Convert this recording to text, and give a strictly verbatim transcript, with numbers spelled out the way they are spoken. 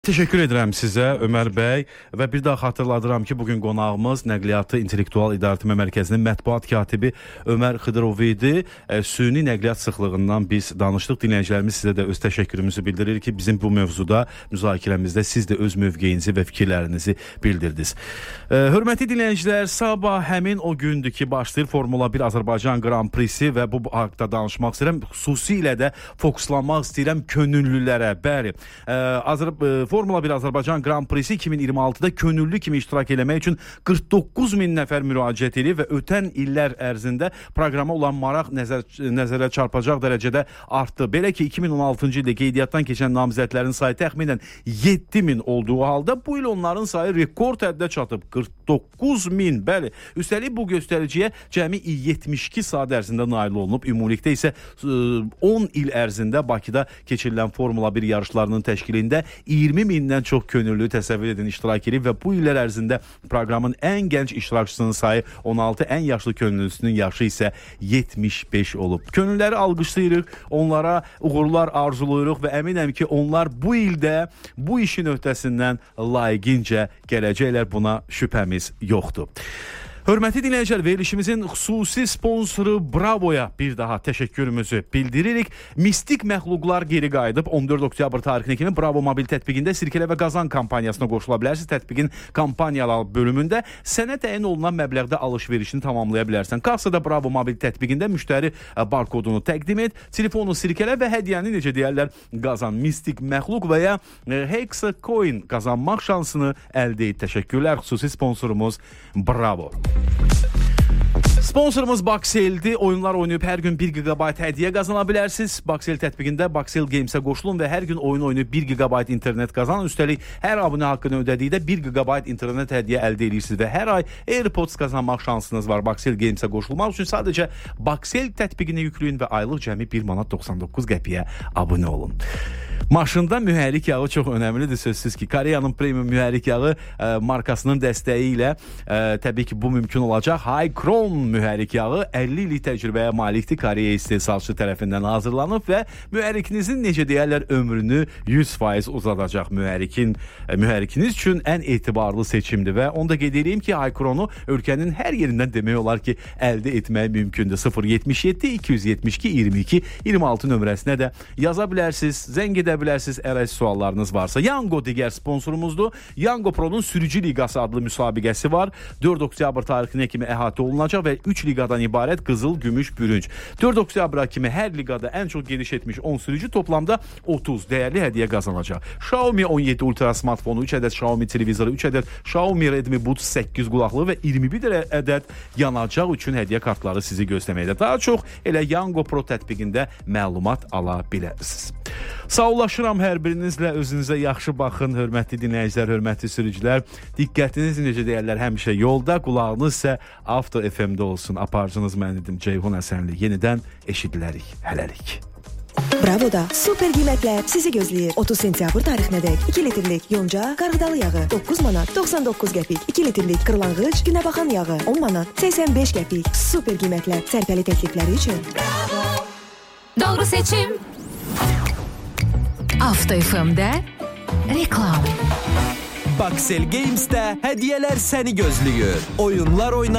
Teşekkür edirəm sizə Ömər bəy və bir daha xatırladıram ki, bugün qonağımız Nəqliyyatı İntellektual İdarəetmə Mərkəzinin mətbuat katibi Ömər Xıdırov idi. E, süni nəqliyyat sıxlığından biz danışdıq. Dinləyicilərimiz sizə də öz təşəkkürümüzü bildirir ki, bizim bu mövzuda müzakirəmizdə siz də öz mövqeyinizi və fikirlərinizi bildirdiniz. E, hörmətli dinləyicilər, sabah həmin o gündür ki, başlayır Formula bir Azərbaycan Grand Prix'si və bu haqda danışmaq istəyirəm. Xüsusilə də fokuslanmaq istəyirəm könüllülərə. Bəli, e, Azərbaycan Formula bir Azərbaycan Grand Prix'si iki min iyirmi altıda könüllü kimi iştirak eləmək üçün qırx doqquz min nəfər müraciət edib və ötən illər ərzində proqrama olan maraq nəzər, nəzərə çarpacaq dərəcədə artdı. Belə ki, iki min on altıncı ildə qeydiyyatdan keçən namizədlərin sayı təxminən yeddi min olduğu halda bu il onların sayı rekord həddə çatıb qırx doqquz min. Bəli, üstəlik bu göstəriciyə cəmi yetmiş iki saat ərzində nail olunub. Ümumilikdə isə on il ərzində Bakıda keçirilən Formula bir yarışlarının təşkilində iyirmi mindən çox könüllü təsəvvür edin iştirak edib və bu illər ərzində proqramın ən gənc iştirakçısının sayı on altı, ən yaşlı könüllüsünün yaşı isə yetmiş beş olub. Könülləri alqışlayırıq, onlara uğurlar arzulayırıq və əminəm ki, onlar bu ildə bu işin öhdəsindən layiqincə gələcəklər, buna şübhəmiz yoxdur. Hörmətli dinləyicilər, verilişimizin xüsusi sponsoru Bravo'ya bir daha təşəkkürümüzü bildiririk. Mistik məxluqlar geri qayıdıb on dörd oktyabr tarixinə kimi Bravo mobil tətbiqində Sirkələ və Qazan kampaniyasına qoşula bilərsiniz. Tətbiqin kampaniyalar bölümündə sənə təyin olunan məbləğdə alış-verişini tamamlaya bilərsən. Kassada Bravo mobil tətbiqində müştəri barkodunu təqdim et, telefonu Sirkələ və hədiyyəni, necə deyərlər, Qazan. Mistik məxluq və ya Hexa Coin qazanmaq şansını əldə et. Təşəkkürlər, xüsusi sponsorumuz Bravo. Sponsorumuz Baxel'dir. Oyunlar oynayıb hər gün bir gigabayt hədiyyə qazana bilərsiniz. Baxel tətbiqində Baxel Games'ə qoşulun və hər gün oyun oynayıb bir gigabayt internet qazanın. Üstəlik hər abunə haqqını ödədikdə bir gigabayt internet hədiyyə əldə edirsiniz və hər ay AirPods qazanmaq şansınız var. Baxel Games'ə qoşulmaq üçün sadəcə Baxel tətbiqini yükləyin və aylıq cəmi bir manat doxsan doqquz qəpiyə abunə olun. Maşında mühərrik yağı çox önəmlidir, sözsüz ki. Koreyanın premium mühərrik yağı e, markasının dəstəyi ilə e, təbii ki, bu mümkün olacaq. Hycron mühərrik yağı əlli illik təcrübəyə malikdir. Koreya istehsalçı tərəfindən hazırlanıb və mühərrikinizin, necə deyərlər, ömrünü yüz faiz uzadacaq. Mühərrikin, e, mühərrikiniz üçün ən etibarlı seçimdir və onu da qeyd edeyim ki, Hycron'u ölkənin hər yerindən demək olar ki, əldə etmək mümkündür. sıfır yetmiş yeddi iki yüz yetmiş iki iyirmi iki iyirmi altı nömrəsinə də yaza bilərsiniz, zəng edə bilərsiniz əgər suallarınız varsa. Yango digər sponsorumuzdur. Yango Pro'nun Sürücü Liqası adlı müsabiqəsi var. dörd oktyabr tarixinə kimi əhatə olunacaq və üç liqadan ibarət qızıl, gümüş, bürünc. dörd oktyabra kimi hər liqada ən çox geniş etmiş on sürücü toplamda otuz dəyərli hədiyyə qazanacaq. Xiaomi on yeddi Ultra smartfonu, üç ədəd Xiaomi televizoru, üç ədəd Xiaomi Redmi Buds səkkiz qulaqlığı və iyirmi bir ədəd yanacaq üçün hədiyyə kartları sizi gözləməkdə. Daha çox elə Yango Pro tətbiqində məlumat ala bilərsiniz. Sağollaşıram hər birinizlə, özünüzə yaxşı baxın, hörmətli dinləyicilər, hörmətli sürücülər. Diqqətiniz, necə deyərlər, həmişə yolda, qulağınız isə Avto F M-də olsun. Aparıcınız mən idim, Ceyhun Həsənli. Yenidən eşidilərik, hələlik. Bravo'da super qiymətlər sizi gözləyir. otuz sentyabr tarixinədək iki litrlik yonca qarğıdalı yağı doqquz manat doxsan doqquz qəpik, iki litrlik qırlangıc günəbaxan yağı on manat səksən beş qəpik. Super qiymətlər sərfəli təklifləri üçün Bravo. Doğru seçim. Avto F M-də reklam. Baxel Games'də hədiyyələr səni gözləyir. Oyunlar oyna,